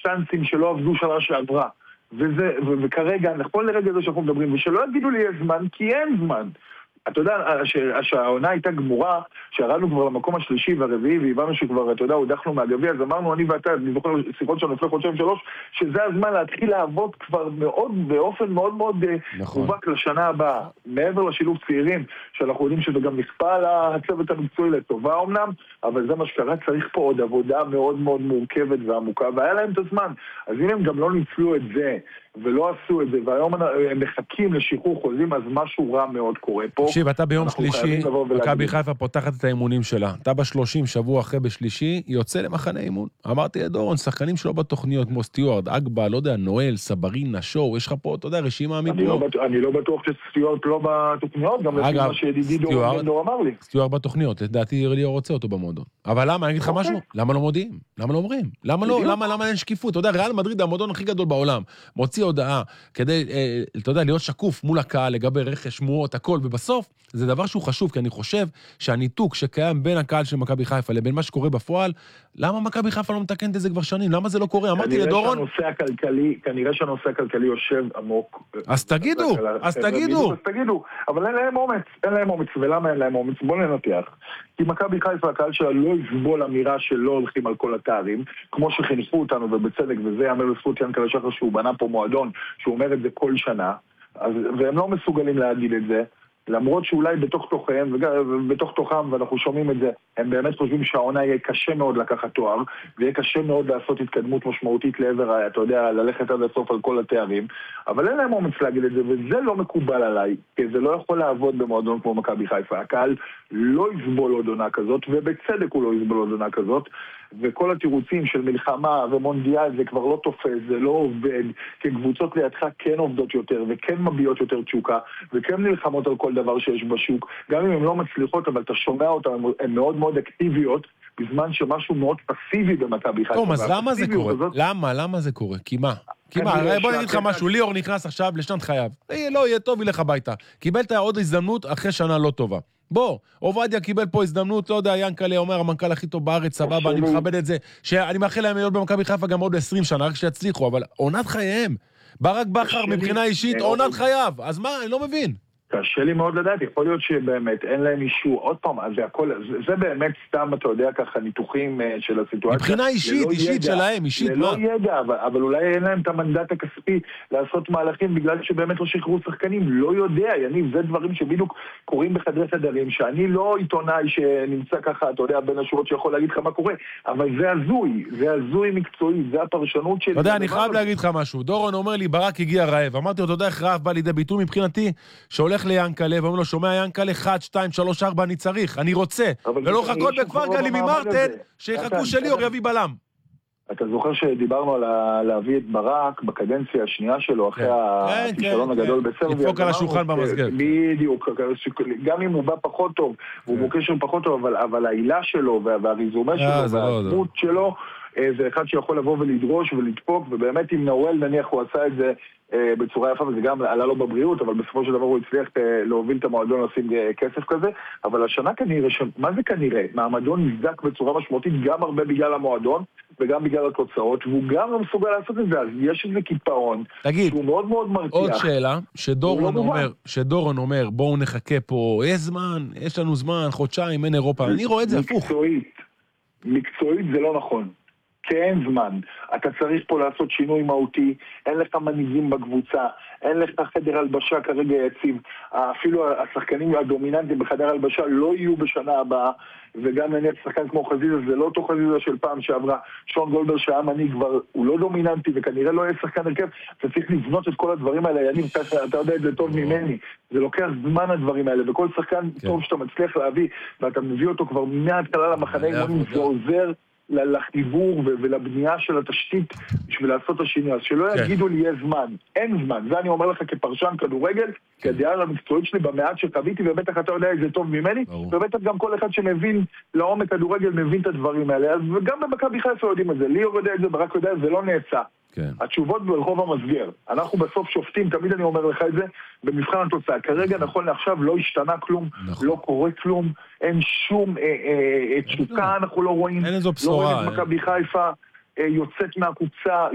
צ'אנסים שלא עבדו שנה שעברה. וכרגע, נכון לרגע זה שאנחנו מדברים, ושלא יגידו לי יש זמן, כי אין זמן. אתה יודע, שהעונה הייתה גמורה, שהרדנו כבר למקום השלישי והרביעי, והבנו שכבר, אתה יודע, הודחנו מהגביע, אז אמרנו, אני ואתה, אני זוכר שיחות שלנו לפני חודשיים 3, שזה הזמן להתחיל לעבוד כבר מאוד, באופן מאוד מאוד מובהק לשנה הבאה. מעבר לשילוב צעירים, שאנחנו יודעים שזה גם נכפה על הצוות המקצועי לטובה אמנם, אבל זה מה שקרה, צריך פה עוד עבודה מאוד מאוד מורכבת ועמוקה, והיה להם את הזמן. אז אם הם גם לא ניצלו את זה, ולא עשו את זה, והיום הם מחכים לשחרור חוזים, אז משהו רע מאוד קורה פה. תקשיב, אתה ביום שלישי, מכבי חיפה פותחת את האימונים שלה. אתה ב-30 שבוע אחרי בשלישי, יוצא למחנה אימון. אמרתי לדורון, שחקנים שלו בתוכניות, כמו סטיוארד, אגבה, לא יודע, נואל, סברין, נשור, יש לך פה, אתה יודע, רשימה מפה. אני לא בטוח שסטיוארד לא בתוכניות, גם לפי מה שידידי דור אמר לי. סטיוארד בתוכניות, לדעתי ליאור רוצה אותו במועדון. אבל למה, אני אגיד לך משהו? למה לא מודיעים? למה לא אומרים? למה לא? למה אין שקיפות? אתה יודע, ריאל מדריד, המועדון הכי גדול בעולם. מוציא הודעה כדי, אתה יודע, להיות שקוף מול הקהל לגבי רכש, שמועות, הכל, ובסוף זה דבר שהוא חשוב, כי אני חושב שהניתוק שקיים בין הקהל של מכבי חיפה לבין מה שקורה בפועל, למה מכבי חיפה לא מתקנת את זה כבר שנים? למה זה לא קורה? אמרתי לדורון... כנראה שהנושא הכלכלי יושב עמוק. אז תגידו. אבל אין להם אומץ, ולמה אין להם אומץ? בוא ננתח. כי מכבי חיפה, הקהל שלה לא יסבול אמירה שלא הולכים על כל התארים, כמו שחינכו אותנו, ובצדק, וזה יאמר לזכות ינקלה שחר שהוא בנה פה מועדון, שהוא אומר את זה כל שנה, והם לא מסוגלים להגיד את זה, למרות שאולי בתוך תוכם, ואנחנו שומעים את זה, הם באמת חושבים שהעונה יהיה קשה מאוד לקחת תואר, ויהיה קשה מאוד לעשות התקדמות משמעותית לעבר, אתה יודע, ללכת עד הסוף על כל התארים, אבל אין להם אומץ להגיד את זה, וזה לא מקובל עליי, כי זה לא יכול לעבוד במועדון כמו מכבי חיפה. הקהל לא יסבול עוד עונה כזאת, ובצדק הוא לא יסבול עוד עונה כזאת, וכל התירוצים של מלחמה ומונדיאל זה כבר לא תופס, זה לא עובד, כי קבוצות לידך כן עובדות יותר, וכן מביעות יותר תשוקה, וכן נלחמות על כל דבר שיש בשוק, גם אם הן לא מצליחות, אבל אתה שומע אותן, הן מאוד מאוד אקטיביות, בזמן שמשהו מאוד פסיבי במכבי חיפה. טוב, אז למה זה קורה? למה זה קורה? כי מה? בוא נגיד לך משהו, ליאור נכנס עכשיו לשנת חייו, לא יהיה טוב, ילך הביתה. קיבלת עוד הזדמנות אחרי שנה לא טובה. בוא, עובדיה קיבל פה הזדמנות, לא יודע, ינקלה אומר, המנכ"ל הכי טוב בארץ, סבבה, אני מכבד את זה, שאני מאחל להם להיות במכבי חיפה גם עוד 20 שנה, רק שיצליחו, אבל עונת חייהם, ברק בכר מבחינה אישית, עונת חייו, אז מה, אני לא מבין. קשה לי מאוד לדעת, יכול להיות שבאמת אין להם אישור, עוד פעם, אז זה באמת סתם, אתה יודע, ככה ניתוחים של הסיטואציה. מבחינה אישית שלהם, אישית מה? לא ידע, אבל אולי אין להם את המנדט הכספי לעשות מהלכים, בגלל שבאמת לא שחררו שחקנים, לא יודע, יניב, זה דברים שבדיוק קורים בחדרי חדרים, שאני לא עיתונאי שנמצא ככה, אתה יודע, בין השורות שיכול להגיד לך מה קורה, אבל זה הזוי מקצועי, זה הפרשנות שלי. אתה יודע, אני חייב להגיד לך משהו. דורון אומר לי, ברק הגיע רעב. אמרתי לו, אתה יודע איך רעב בא לידי ביטוי מבחינתי, שהולך ליאנקלה, ואומר לו, שומע יאנקלה, 1, 2, 3, 4, אני צריך, אני רוצה. ולא חכות בכפר גלים ממרטד, שיחכו שלי או יביא בלם. אתה זוכר שדיברנו על להביא את ברק בקדנציה השנייה שלו, אחרי הכישלון הגדול בסרביה. לדפוק על השולחן במסגרת. בדיוק, גם אם הוא בא פחות טוב, הוא בקשר פחות טוב, אבל העילה שלו, והריזומה שלו, והדמות שלו, זה אחד שיכול לבוא ולדרוש ולדפוק, ובאמת אם נאואל נניח הוא עשה את זה בצורה יפה, וזה גם עלה לו בבריאות, אבל בסופו של דבר הוא הצליח להוביל את המועדון לשים כסף כזה, אבל השנה כנראה, מה זה כנראה? מעמדון נזדק בצורה משמעותית גם הרבה בגלל המועדון, וגם בגלל התוצאות, והוא גם לא מסוגל לעשות את זה, אז יש איזה קיפאון, שהוא מאוד מאוד מרתיח. עוד שאלה, שדורון אומר, בואו נחכה פה, יש זמן, יש לנו זמן, חודשיים, אין אירופה, אני רואה את זה הפוך. מקצועית זה לא נכון. כי אין זמן, אתה צריך פה לעשות שינוי מהותי, אין לך מנהיגים בקבוצה, אין לך חדר הלבשה כרגע יציב, אפילו השחקנים הדומיננטיים בחדר הלבשה לא יהיו בשנה הבאה, וגם נניח שחקן כמו חזיזה, זה לא אותו חזיזה של פעם שעברה, שון גולדברג שהיה מנהיג כבר, הוא לא דומיננטי וכנראה לא יהיה שחקן הרכב, אתה צריך לבנות את כל הדברים האלה, יניב, אתה יודע את זה טוב ממני, זה לוקח זמן הדברים האלה, וכל שחקן טוב שאתה מצליח להביא, ואתה מביא אותו כבר מההתחלה למחנה אימונים, זה עוזר לחיבור ולבנייה של התשתית בשביל לעשות את השינוי. אז שלא יגידו לי יש זמן, אין זמן. זה אני אומר לך כפרשן כדורגל, כי הדעה המקצועית שלי במעט שחוויתי, ובטח אתה יודע איזה טוב ממני, ובטח גם כל אחד שמבין לעומק כדורגל מבין את הדברים האלה. אז וגם במכבי חיפה יודעים את זה, ליאור יודע את זה, ברק יודע את זה, לא נעצה. התשובות ברחוב המסגר. אנחנו בסוף שופטים, תמיד אני אומר לך את זה, במבחן התוצאה. כרגע נכון לעכשיו לא השתנה כלום, לא קורה כלום, אין שום תשוקה, אנחנו לא רואים, אין איזו בשורה. לא רואים את מכבי חיפה יוצאת מהקבוצה,